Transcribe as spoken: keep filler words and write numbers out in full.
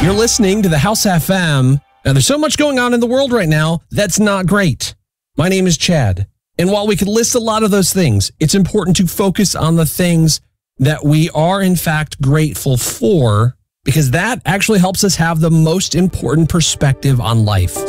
You're listening to the House F M. Now, there's so much going on in the world right now that's not great. My name is Chad. And while we could list a lot of those things, it's important to focus on the things that we are, in fact, grateful for, because that actually helps us have the most important perspective on life.